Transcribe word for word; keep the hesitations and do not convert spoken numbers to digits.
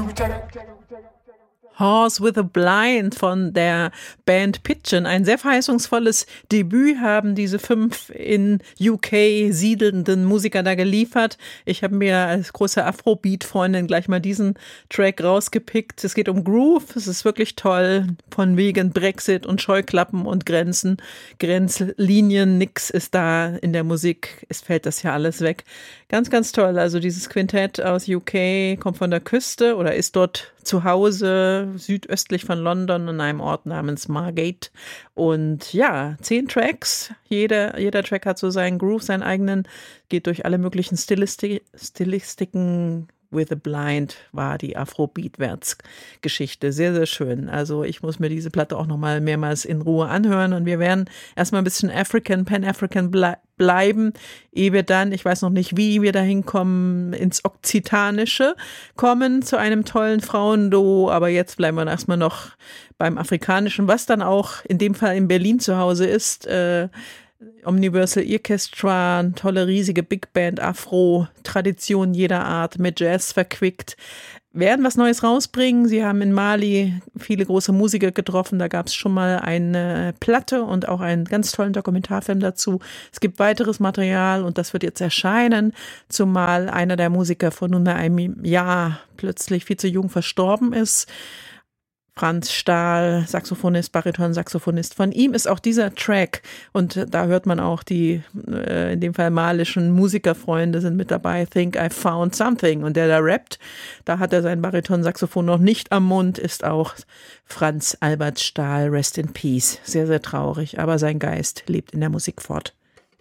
Horse with a Blind von der Band Pigeon. Ein sehr verheißungsvolles Debüt haben diese fünf in U K siedelnden Musiker da geliefert. Ich habe mir als große Afrobeat-Freundin gleich mal diesen Track rausgepickt. Es geht um Groove, es ist wirklich toll, von wegen Brexit und Scheuklappen und Grenzen, Grenzlinien, nix ist da in der Musik, es fällt das ja alles weg. Ganz, ganz toll, also dieses Quintett aus U K kommt von der Küste oder ist dort zu Hause, südöstlich von London in einem Ort namens Margate. Und ja, zehn Tracks. Jeder, jeder Track hat so seinen Groove, seinen eigenen, geht durch alle möglichen Stilistik, Stilistiken. With a Blind war die Afrobeat-Wärts-Geschichte. Sehr, sehr schön. Also ich muss mir diese Platte auch nochmal mehrmals in Ruhe anhören und wir werden erstmal ein bisschen African, Pan-African ble- bleiben, ehe wir dann, ich weiß noch nicht, wie wir da hinkommen, ins Okzitanische kommen, zu einem tollen Frauenduo, aber jetzt bleiben wir erstmal noch beim Afrikanischen, was dann auch in dem Fall in Berlin zu Hause ist, äh, Omniversal Orchestra, tolle riesige Big Band, Afro, Tradition jeder Art, mit Jazz verquickt, werden was Neues rausbringen. Sie haben in Mali viele große Musiker getroffen, da gab es schon mal eine Platte und auch einen ganz tollen Dokumentarfilm dazu. Es gibt weiteres Material und das wird jetzt erscheinen, zumal einer der Musiker vor nunmehr einem Jahr plötzlich viel zu jung verstorben ist. Franz Stahl, Saxophonist, Bariton-Saxophonist. Von ihm ist auch dieser Track und da hört man auch die, äh, in dem Fall malischen Musikerfreunde sind mit dabei, Think I Found Something. Und der da rappt, da hat er sein Bariton-Saxophon noch nicht am Mund, ist auch Franz Albert Stahl, Rest in Peace. Sehr, sehr traurig, aber sein Geist lebt in der Musik fort.